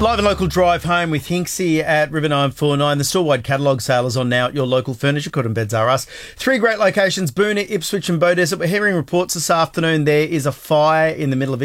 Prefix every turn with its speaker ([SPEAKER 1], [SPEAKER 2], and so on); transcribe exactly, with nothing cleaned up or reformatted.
[SPEAKER 1] Live and local drive home with Hinksy at River nine four nine. The store-wide catalogue sale is on now at your local furniture. Couldn't Beds R Us. Three great locations, Boonah, Ipswich and Beaudesert. We're hearing reports this afternoon there is a fire in the middle of